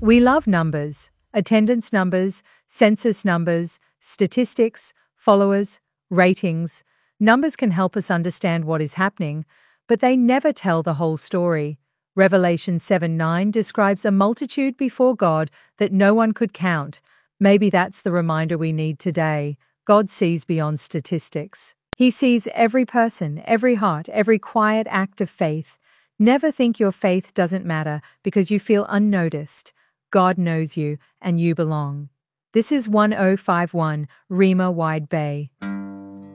We love numbers, attendance numbers, census numbers, statistics, followers, ratings. Numbers can help us understand what is happening, but they never tell the whole story. Revelation 7:9 describes a multitude before God that no one could count. Maybe that's the reminder we need today. God sees beyond statistics. He sees every person, every heart, every quiet act of faith. Never think your faith doesn't matter because you feel unnoticed. God knows you, and you belong. This is 1051 Rima Wide Bay.